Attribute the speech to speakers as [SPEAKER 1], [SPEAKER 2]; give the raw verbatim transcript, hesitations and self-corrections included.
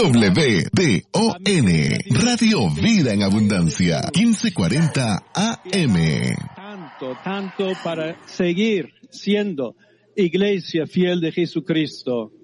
[SPEAKER 1] W D O N, Radio Vida en Abundancia, quince cuarenta A M.
[SPEAKER 2] Tanto, tanto para seguir siendo iglesia fiel de Jesucristo.